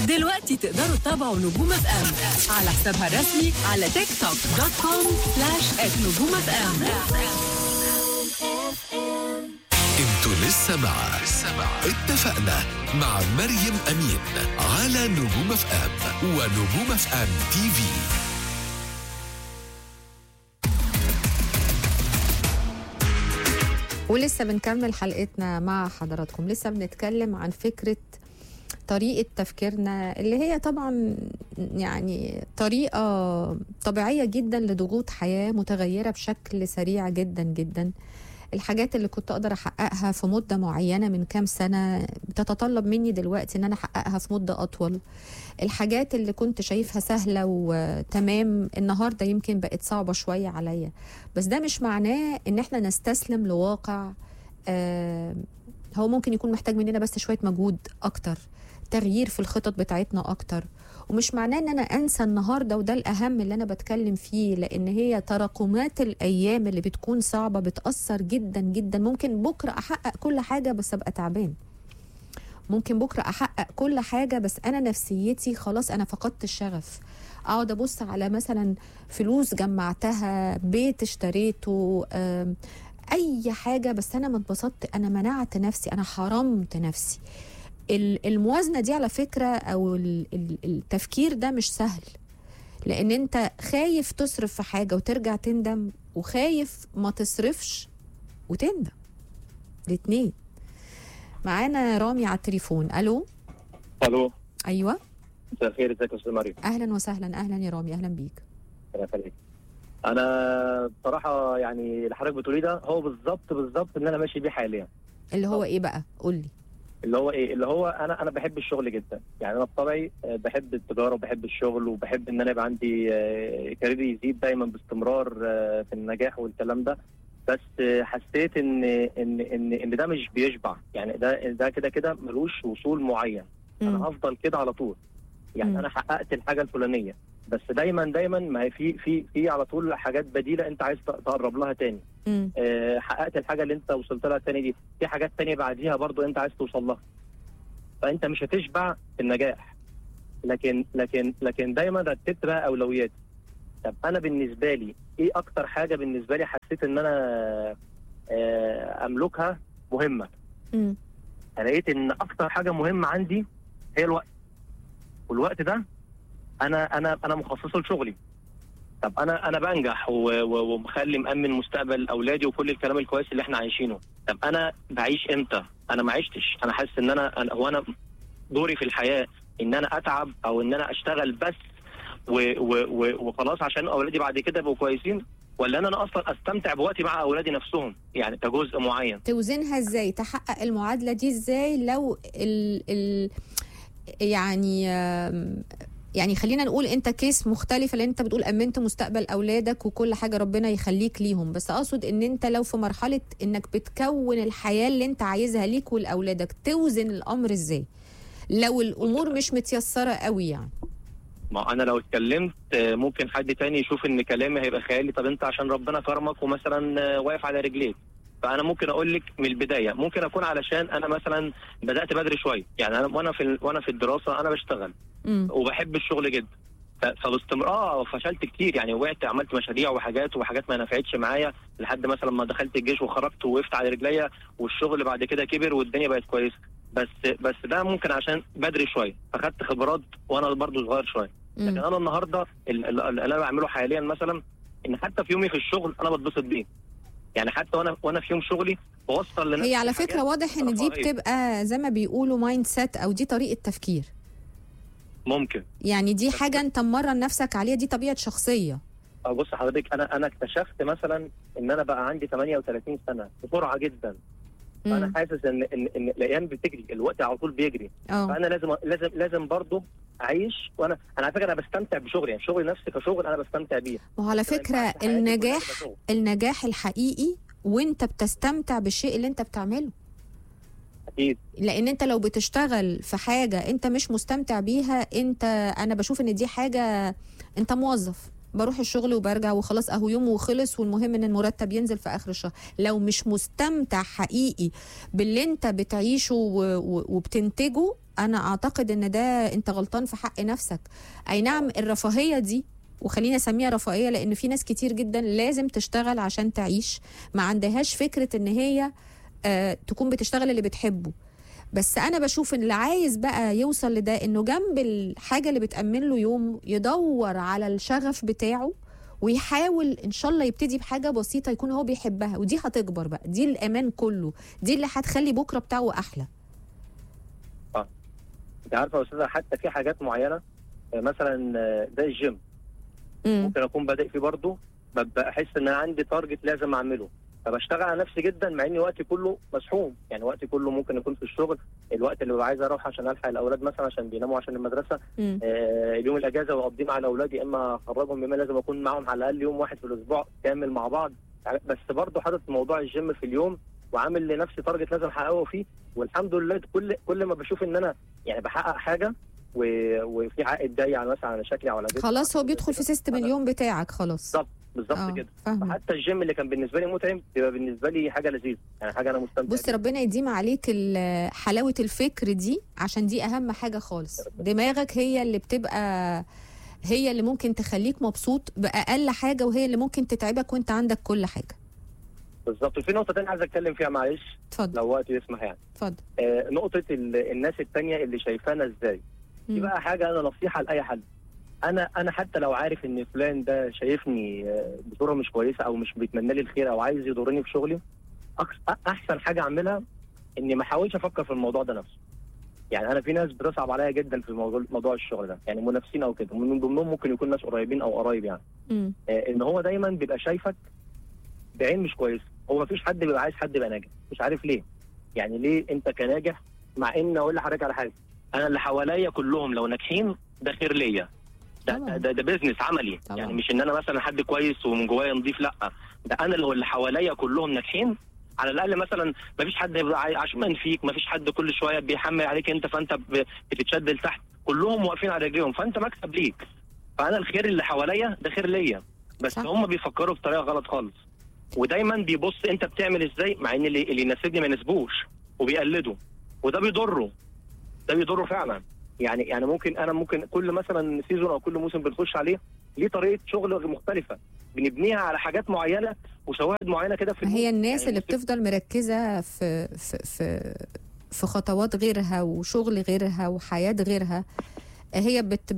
دلوقتي تقدروا تتابعوا نجوم اف ام على حسابها الرسمي على تيك توك .com/@نجوم-fm. انتوا لسه مع اتفقنا مع مريم أمين على نجوم اف ام ونجوم اف ام تي في. ولسه بنكمل حلقتنا مع حضراتكم. لسه بنتكلم عن فكرة طريقة تفكيرنا اللي هي طبعا يعني طريقة طبيعية جدا لضغوط حياة متغيرة بشكل سريع جدا جدا. الحاجات اللي كنت أقدر أحققها في مدة معينة من كام سنة بتتطلب مني دلوقتي إن أنا أحققها في مدة أطول. الحاجات اللي كنت شايفها سهلة وتمام النهاردة يمكن بقت صعبة شوية عليا. بس ده مش معناه إن احنا نستسلم لواقع هو ممكن يكون محتاج مننا بس شوية مجهود أكتر، تغيير في الخطط بتاعتنا أكتر. ومش معناه ان انا انسى النهارده، وده الاهم اللي انا بتكلم فيه، لان هي تراكمات الايام اللي بتكون صعبه بتاثر جدا جدا. ممكن بكره احقق كل حاجه بس ابقى تعبان، ممكن بكره احقق كل حاجه بس انا نفسيتي خلاص انا فقدت الشغف. اقعد ابص على مثلا فلوس جمعتها، بيت اشتريته، اي حاجه، بس انا ما اتبسطت، انا منعت نفسي، انا حرمت نفسي. الموازنة دي على فكرة أو التفكير ده مش سهل، لأن أنت خايف تصرف في حاجة وترجع تندم، وخايف ما تصرفش وتندم، الاتنين. معانا رامي على التليفون. ألو. أيوة. مساء الخير، ازيك يا استاذ مريم؟ أهلا وسهلا. أهلا يا رامي، أهلا بيك. أنا بصراحة يعني اللي حضرتك بتقوليه ده هو بالظبط اللي أنا ماشي بيه حاليا. اللي هو إيه بقى؟ قول لي. اللي هو انا بحب الشغل جدا، يعني انا بطبعي بحب التجاره وبحب الشغل وبحب ان انا يبقى عندي كاريري يزيد دايما باستمرار في النجاح والكلام ده. بس حسيت ان ده مش بيشبع، يعني ده كده ملوش وصول معين. انا هفضل كده على طول، يعني انا حققت الحاجه الفلانيه بس دايما ما هي في على طول حاجات بديله انت عايز تقرب لها تاني. حققت الحاجه اللي انت وصلت لها تاني دي، في حاجات تانية بعديها برضو انت عايز توصل لها، فانت مش هتشبع النجاح. لكن دايما رتبت بقى اولوياتي. طب انا بالنسبه لي ايه اكتر حاجه بالنسبه لي حسيت ان انا املكها مهمه؟ لقيت ان اكتر حاجه مهمه عندي هي الوقت، والوقت ده انا مخصصه لشغلي. طب انا بنجح ومخلي مأمن مستقبل اولادي وكل الكلام الكويس اللي احنا عايشينه. طب انا بعيش امتى؟ انا ما عشتش. انا حاسس ان انا دوري في الحياه ان انا اتعب او ان انا اشتغل بس وخلاص عشان اولادي بعد كده يبقوا كويسين، ولا انا اصلا استمتع بوقتي مع اولادي نفسهم يعني كجزء معين؟ توزنها ازاي؟ تحقق المعادله دي ازاي؟ لو يعني خلينا نقول انت كيس مختلفة، لان انت بتقول امنت مستقبل اولادك وكل حاجة ربنا يخليك ليهم، بس اقصد ان انت لو في مرحلة انك بتكون الحياة اللي انت عايزها ليك ولاولادك، توزن الامر ازاي لو الامور مش متيسرة قوي؟ يعني ما انا لو اتكلمت ممكن حد تاني يشوف ان كلامي هيبقى خيالي. طب انت عشان ربنا كرمك ومثلا واقف على رجليك، فانا ممكن اقول لك من البدايه ممكن اكون علشان انا مثلا بدات بدري شويه، يعني انا وانا في الدراسه انا بشتغل وبحب الشغل جدا، فباستمرار فشلت كتير، يعني وقعت عملت مشاريع وحاجات ما نفعتش معايا لحد مثلا ما دخلت الجيش وخرجت ووقفت على رجليا، والشغل بعد كده كبر والدنيا بقت كويسه. بس ده ممكن عشان بدري شويه فخدت خبرات وانا برضو صغير شويه. لكن انا النهارده اللي انا بعمله حاليا مثلا ان حتى في يومي في الشغل انا بتبسط بيه، يعني حتى وانا في يوم شغلي بوصل لنفسي. هي على فكره واضح ان دي بتبقى زي ما بيقولوا مايند سيت، او دي طريقه تفكير ممكن، يعني دي حاجه انت مرن نفسك عليها، دي طبيعه شخصيه. بص حضرتك، انا اكتشفت مثلا ان انا بقى عندي 38 سنه بسرعه جدا. فانا حاسس ان الايام بتجري، الوقت على طول بيجري. فانا لازم برضه اعيش. وانا على فكره انا بستمتع بشغلي، يعني شغلي نفسي كشغل انا بستمتع بيه. وعلى فكره النجاح الحقيقي وانت بتستمتع بالشيء اللي انت بتعمله. اكيد، لان انت لو بتشتغل في حاجه انت مش مستمتع بيها، انا بشوف ان دي حاجه انت موظف، بروح الشغل وبرجع وخلاص، اهو يوم وخلص، والمهم ان المرتب ينزل في اخر الشهر. لو مش مستمتع حقيقي باللي انت بتعيشه وبتنتجه، انا اعتقد ان ده انت غلطان في حق نفسك. اي نعم الرفاهية دي، وخلينا اسميها رفاهية لان في ناس كتير جدا لازم تشتغل عشان تعيش، ما عندهاش فكرة ان هي تكون بتشتغل اللي بتحبه. بس انا بشوف ان اللي عايز بقى يوصل لده، انه جنب الحاجة اللي بتأمن له يوم يدور على الشغف بتاعه، ويحاول ان شاء الله يبتدي بحاجة بسيطة يكون هو بيحبها، ودي هتكبر بقى، دي الامان كله، دي اللي هتخلي بكرة بتاعه احلى. انت عارفه يا استاذه، حتى في حاجات معينه مثلا زي الجيم ممكن اكون بادئ فيه برضه، ببقى احس ان انا عندي تارجت لازم اعمله، فبشتغل على نفسي جدا مع ان وقتي كله مسحوم. يعني وقتي كله ممكن يكون في الشغل، الوقت اللي ببقى عايز اروح عشان الحق الاولاد مثلا عشان بيناموا عشان المدرسه، اليوم الاجازه واقضيه مع الاولاد، يا اما اخرجهم، يا اما لازم اكون معاهم على الاقل يوم واحد في الاسبوع كامل مع بعض. بس برضه حاطط موضوع الجيم في اليوم وعامل لنفسي تارجت لازم احققه فيه، والحمد لله كل ما بشوف ان انا يعني بحقق حاجه وفي عائد جاي على مثلا على شكلي او على جسمي، خلاص هو بيدخل في سيستم اليوم بتاعك خلاص. بالظبط كده. حتى الجيم اللي كان بالنسبه لي متعب بيبقى بالنسبه لي حاجه لذيذه، يعني حاجه انا مستمتع. بص ربنا يديم عليك حلاوه الفكر دي، عشان دي اهم حاجه خالص. دماغك هي اللي بتبقى، هي اللي ممكن تخليك مبسوط باقل حاجه، وهي اللي ممكن تتعبك وانت عندك كل حاجه. بالظبط. وفي نقطه ثانيه عايز اتكلم فيها، معلش اتفضل لو وقتي يسمح. يعني اتفضل. نقطه الناس الثانيه اللي شايفانا ازاي، دي بقى حاجه انا نصيحه لاي حد. انا حتى لو عارف ان فلان ده شايفني بصوره مش كويسه او مش بيتمنى لي الخير او عايز يضرني في شغلي، احسن حاجه اعملها اني ما احاولش افكر في الموضوع ده نفسه. يعني انا في ناس بتصعب عليا جدا في موضوع الشغل ده، يعني منافسين او كده، من ضمنهم ممكن يكون ناس قريبين او قرايب، يعني ان هو دايما بيبقى شايفك بعين مش كويسه. هو ما فيش حد بيبقى عايز حد يبقى ناجح، مش عارف ليه. يعني ليه انت كناجح، مع ان اقول لحضرتك على حاجه، انا اللي حواليا كلهم لو ناجحين ده خير ليا، ده بيزنس عملي طبعا. يعني مش ان انا مثلا حد كويس ومن جوايا نضيف، لا، ده انا اللي حواليا كلهم ناجحين، على الاقل مثلا ما فيش حد يبقى عشمان فيك، ما فيش حد كل شويه بيحمل عليك انت فانت بتتشد لتحت، كلهم واقفين على رجليهم فانت مكسب ليك. فانا الخير اللي حواليا ده خير ليا، بس هم بيفكروا بطريقه غلط خالص، ودايما بيبص انت بتعمل ازاي، مع ان اللي يناسبني ما يناسبوش، وبيقلدوا، وده بيضره فعلا. يعني ممكن كل مثلا سيزون او كل موسم بنخش عليه ليه طريقه شغل مختلفه، بنبنيها على حاجات معينه وشواهد معينه كده في هي الناس يعني اللي بتفضل مركزه في خطوات غيرها وشغل غيرها وحياه غيرها، هي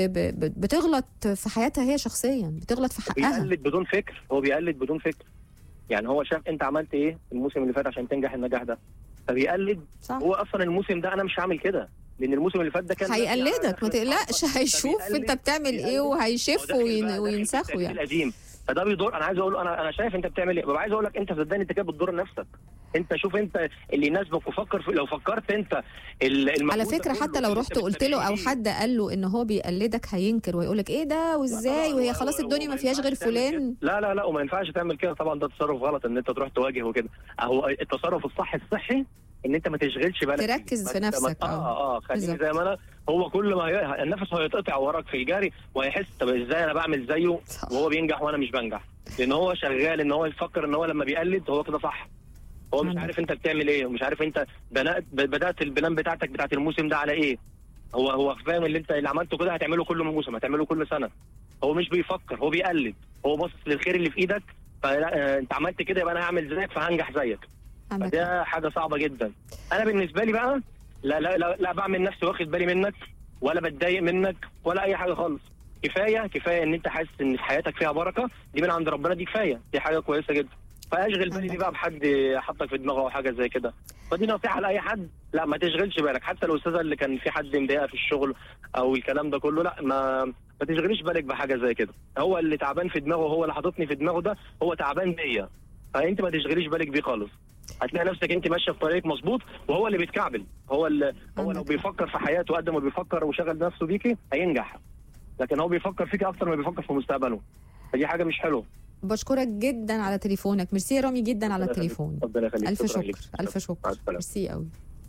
بتغلط في حياتها هي شخصيا، بتغلط في حقها. بيقلد بدون فكر. يعني هو شاف انت عملت ايه الموسم اللي فات عشان تنجح النجاح ده، فبيقلد. صح. هو اصلا الموسم ده انا مش هعمل كده، لان الموسم اللي فات ده كان هيقلدك، ما تقلقش، هيشوف انت بتعمل ايه وهيشف وينسخه يعني القديم. فده بيضر. انا عايز اقول انا شايف انت بتعمل ايه، ببقى عايز اقول لك انت صدقني انت كده بتضر نفسك. انت شوف انت اللي يناسبك وفكر لو فكرت انت على فكره حتى لو رحت قلت له او حد قال له ان هو بيقلدك هينكر ويقول لك ايه ده وازاي وهي خلاص الدنيا ما فيهاش غير فلان. لا وما ينفعش تعمل كده طبعا، ده تصرف غلط ان انت تروح تواجه وكده. هو التصرف الصحي ان انت ما تشغلش بالك، تركز في نفسك. خليك زي ما انا. هو كل ما النفس هيتقطع وراك في الجري وهيحس طب ازاي انا بعمل زيه وهو بينجح وانا مش بنجح، لان هو شغال ان هو يفكر ان هو لما بيقلد هو كده صح. هو مش عارف انت بتعمل ايه، ومش عارف انت بدات البلان بتاعت الموسم ده على ايه. هو فاهم اللي عملته كده هتعمله كل موسم، هتعمله كل سنه. هو مش بيفكر، هو بيقلد، هو باصص للخير اللي في ايدك، فانت عملت كده يبقى انا هعمل زيك فهنجح زيك. فده حاجه صعبه جدا. انا بالنسبه لي بقى لا بعمل نفسي واخد بالي منك ولا بتضايق منك ولا اي حاجه خالص. كفايه ان انت حاسس ان في حياتك فيها بركه، دي من عند ربنا، دي كفايه، دي حاجه كويسه جدا. فاشغل بالي دي بقى بحد حطك في دماغه او حاجه زي كده. فدي نصيحه لاي حد، لا ما تشغلش بالك. حتى الاستاذه اللي كان في حد مضايقها في الشغل او الكلام ده كله، لا ما تشغليش بالك بحاجه زي كده. هو اللي تعبان في دماغه، هو اللي حاططني في دماغه، ده هو تعبان بيا، فانت ما تشغليش بالك بيه خالص. هتلاقي نفسك انت ماشيه في طريقك مظبوط، وهو اللي بيتكعبل. هو لو بيفكر في حياته قد ما بيفكر وشغل نفسه بيكي هينجح، لكن هو بيفكر فيك اكتر ما بيفكر في مستقبله، فدي حاجه مش حلوه. بشكرك جدا على تليفونك، ميرسي يا رامي جدا على التليفون. ربنا يخليك. الف شكر ميرسي قوي.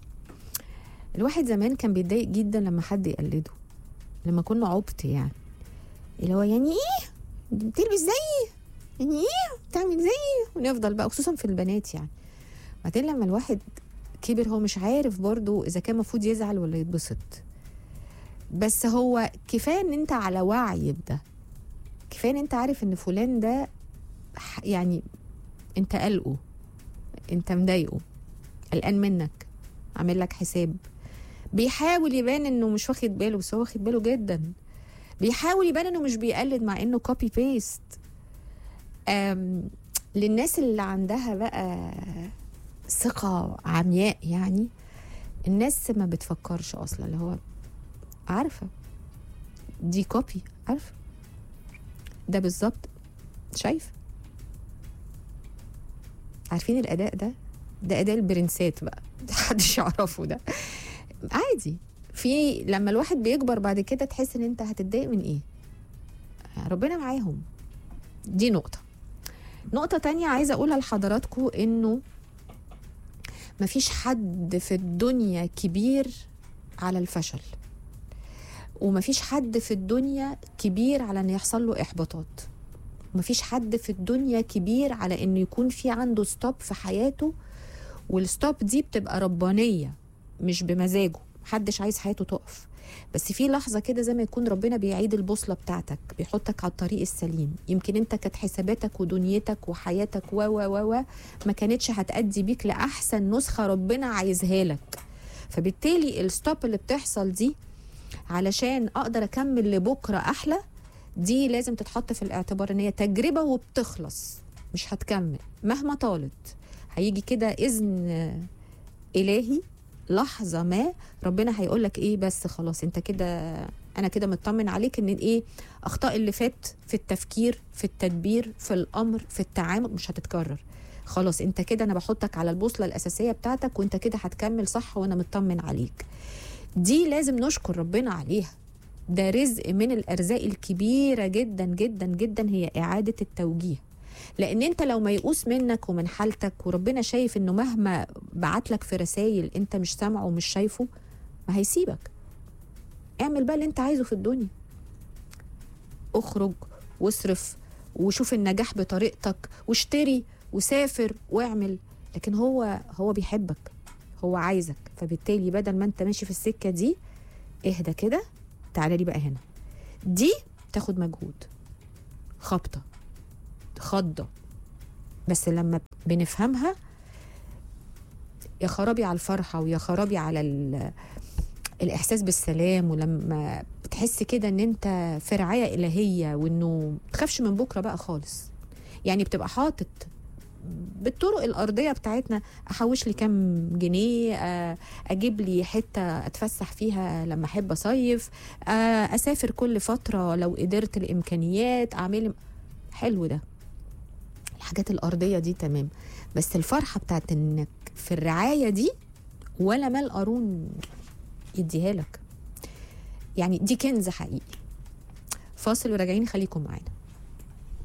الواحد زمان كان بيتضايق جدا لما حد يقلده، لما كنا عبط يعني اللي هو يعني ايه بتلبس زيي يعني ايه بتعمل زيي، ونفضل بقى خصوصا في البنات يعني. بعدين لما الواحد كبر هو مش عارف برضو اذا كان المفروض يزعل ولا يتبسط، بس هو كفايه ان انت على وعي بده، كفايه ان انت عارف ان فلان ده يعني انت قلقه، انت مضايقه، قلقان منك، عامل لك حساب، بيحاول يبان انه مش واخد باله بس هو واخد باله جدا، بيحاول يبان انه مش بيقلد مع انه كوبي بيست. للناس اللي عندها بقى ثقة عمياء يعني، الناس ما بتفكرش اصلا، اللي هو عارفة دي كوبي، عارفة ده بالظبط، شايف. عارفين الاداء ده اداء البرنسات بقى، محدش يعرفه ده عادي. في لما الواحد بيكبر بعد كده تحس ان انت هتتضايق من ايه، ربنا معاهم. دي نقطة تانية عايزة اقولها لحضراتكم، انه مفيش حد في الدنيا كبير على الفشل، ومفيش حد في الدنيا كبير على ان يحصل له احباطات، ومفيش حد في الدنيا كبير على انه يكون في عنده ستوب في حياته، والستوب دي بتبقى ربانية مش بمزاجه، محدش عايز حياته تقف، بس في لحظة كده زي ما يكون ربنا بيعيد البوصلة بتاعتك، بيحطك على الطريق السليم. يمكن انت كانت حساباتك ودنيتك وحياتك و ما كانتش هتأدي بيك لأحسن نسخة ربنا عايزها لك، فبالتالي الستوب اللي بتحصل دي علشان أقدر أكمل لبكرة أحلى، دي لازم تتحط في الاعتبار ان هي تجربة وبتخلص، مش هتكمل مهما طالت. هيجي كده إذن إلهي لحظة ما ربنا هيقول لك ايه، بس خلاص انت كده، انا كده مطمن عليك ان ايه، اخطاء اللي فات في التفكير في التدبير في الامر في التعامل مش هتتكرر، خلاص انت كده انا بحطك على البوصلة الاساسية بتاعتك وانت كده هتكمل صح وانا مطمن عليك. دي لازم نشكر ربنا عليها، ده رزق من الارزاق الكبيرة جدا جدا جدا، هي اعادة التوجيه. لان انت لو ميؤوس منك ومن حالتك وربنا شايف انه مهما بعتلك في رسائل انت مش سامعه ومش شايفه، ما هيسيبك. اعمل بقى اللي انت عايزه في الدنيا، اخرج واصرف وشوف النجاح بطريقتك واشتري وسافر واعمل، لكن هو بيحبك، هو عايزك، فبالتالي بدل ما انت ماشي في السكة دي اهدى كده، تعالى لي بقى هنا. دي تاخد مجهود، خضة، بس لما بنفهمها يا خرابي على الفرحة ويا خرابي على الإحساس بالسلام، ولما بتحس كده ان انت في رعاية إلهية وانه تخافش من بكرة بقى خالص. يعني بتبقى حاطط بالطرق الأرضية بتاعتنا، أحوش لي كام جنيه، أجيب لي حتة أتفسح فيها لما أحب أصيف، أسافر كل فترة لو قدرت الإمكانيات، أعمل حلو ده، الحاجات الأرضية دي تمام، بس الفرحة بتاعت انك في الرعاية دي ولا مال قارون يديها لك، يعني دي كنز حقيقي. فاصل وراجعين، خليكم معانا.